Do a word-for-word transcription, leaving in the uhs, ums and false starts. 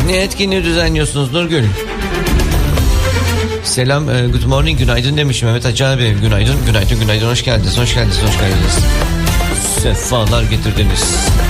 Ne etkinliği düzenliyorsunuz Nurgül? Selam, e, good morning, günaydın demiş Mehmet Hacı abi. Günaydın, günaydın, günaydın, hoş geldiniz, hoş geldiniz, hoş geldiniz. Sefalar getirdiniz.